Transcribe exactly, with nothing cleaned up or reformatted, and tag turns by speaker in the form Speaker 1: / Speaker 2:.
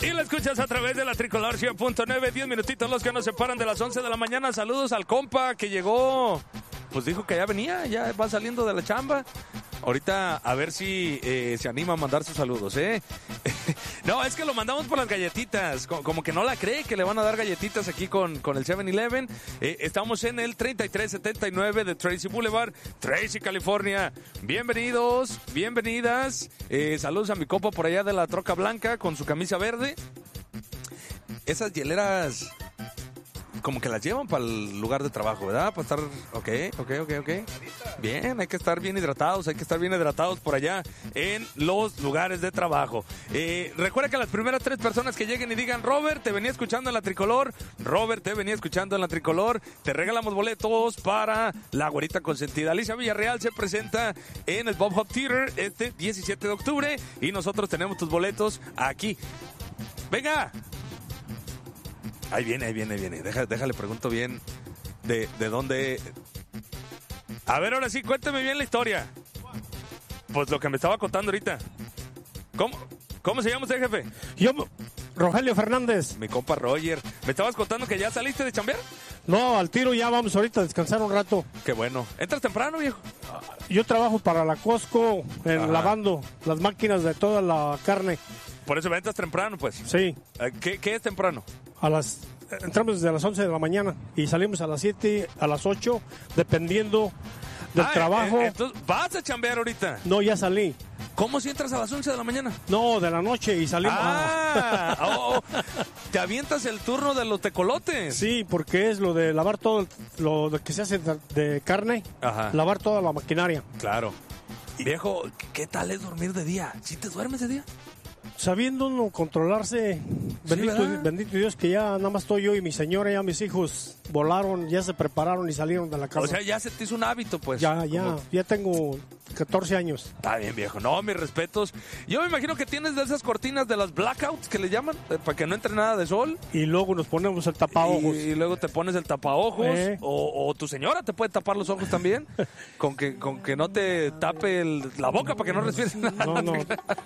Speaker 1: Y la escuchas a través de la Tricolor cien punto nueve, diez minutitos los que nos separan de las once de la mañana. Saludos al compa que llegó, pues dijo que ya venía, ya va saliendo de la chamba. Ahorita a ver si eh, se anima a mandar sus saludos, ¿eh? No, es que lo mandamos por las galletitas, como que no la cree que le van a dar galletitas aquí con, con el siete eleven. Eh, estamos en el treinta y tres setenta y nueve de Tracy Boulevard, Tracy, California. Bienvenidos, bienvenidas. Eh, saludos a mi copa por allá de la troca blanca con su camisa verde. Esas hieleras como que las llevan para el lugar de trabajo, ¿verdad? Para estar, ok, ok, ok, ok. Bien, hay que estar bien hidratados, hay que estar bien hidratados por allá en los lugares de trabajo. Eh, recuerda que las primeras tres personas que lleguen y digan, Robert, te venía escuchando en la Tricolor, Robert, te venía escuchando en la Tricolor, te regalamos boletos para La Güerita Consentida. Alicia Villarreal se presenta en el Bob Hop Theater este diecisiete de octubre y nosotros tenemos tus boletos aquí. ¡Venga! Ahí viene, ahí viene, ahí viene. Deja, déjale, pregunto bien de, de dónde... A ver, ahora sí, cuéntame bien la historia. Pues lo que me estaba contando ahorita. ¿Cómo, cómo se llama usted, jefe?
Speaker 2: Yo, Rogelio Fernández.
Speaker 1: Mi compa Roger. ¿Me estabas contando que ya saliste de chambear?
Speaker 2: No, al tiro ya vamos ahorita a descansar un rato.
Speaker 1: Qué bueno. ¿Entras temprano, viejo?
Speaker 2: Yo trabajo para la Costco, en
Speaker 1: Ajá.
Speaker 2: lavando las máquinas de toda la carne.
Speaker 1: Por eso entras temprano, pues.
Speaker 2: Sí.
Speaker 1: ¿Qué, qué es temprano?
Speaker 2: A las entramos desde las once de la mañana y salimos a las siete, a las ocho, dependiendo del
Speaker 1: ah,
Speaker 2: trabajo.
Speaker 1: Eh, entonces, ¿vas a chambear ahorita?
Speaker 2: No, ya salí.
Speaker 1: ¿Cómo si entras a las once de la mañana?
Speaker 2: No, de la noche y salimos.
Speaker 1: Ah, oh, oh. Te avientas el turno de los tecolotes.
Speaker 2: Sí, porque es lo de lavar todo lo de que se hace de, de carne,
Speaker 1: Ajá.
Speaker 2: lavar toda la maquinaria.
Speaker 1: Claro. Viejo, ¿qué tal es dormir de día? ¿Sí te duermes de día?
Speaker 2: Sabiendo uno controlarse, bendito,
Speaker 1: ¿verdad?
Speaker 2: bendito Dios que ya nada más estoy yo y mi señora, ya mis hijos volaron, ya se prepararon y salieron de la casa.
Speaker 1: O sea, ya se te hizo un hábito, pues.
Speaker 2: ya, ya,
Speaker 1: Como...
Speaker 2: ya tengo catorce años.
Speaker 1: Está bien, viejo. No, mis respetos. Yo me imagino que tienes de esas cortinas de las blackouts que le llaman, eh, para que no entre nada de sol.
Speaker 2: Y luego nos ponemos el tapaojos.
Speaker 1: Y, y luego te pones el tapaojos.
Speaker 2: Eh.
Speaker 1: O, o tu señora te puede tapar los ojos también. con, que, con que no te tape el- la boca para que no respires nada.
Speaker 2: No, no.